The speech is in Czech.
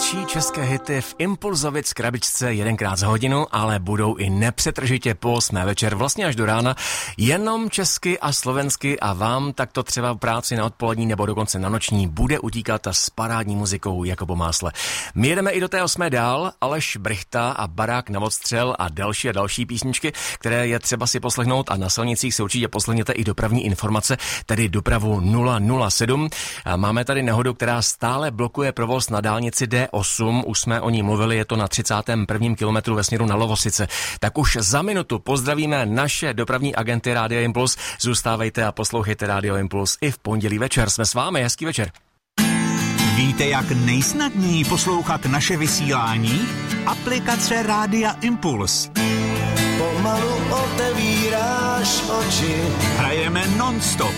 největší české hity v Impulzovic krabičce jedenkrát za hodinu, ale budou i nepřetržitě po 8. večer, vlastně až do rána, jenom česky a slovensky a vám takto třeba v práci na odpolední nebo dokonce na noční bude utíkat s parádní muzikou jako po másle. My jedeme i do té 8. dál, Aleš Brychta a Barák na odstřel a další písničky, které je třeba si poslechnout a na silnicích si určitě poslechněte i dopravní informace, tedy dopravu 007. Máme tady nehodu, která stále blokuje provoz na dálnici D8, už jsme o ní mluvili, je to na 31. kilometru ve směru na Lovosice. Tak už za minutu pozdravíme naše dopravní agenty Rádia Impuls. Zůstávejte a poslouchejte Rádio Impuls i v pondělí večer. Jsme s vámi, hezký večer. Víte, jak nejsnadněji poslouchat naše vysílání? Aplikace Rádia Impuls. Pomalu otevíráš oči. Hrajeme non-stop.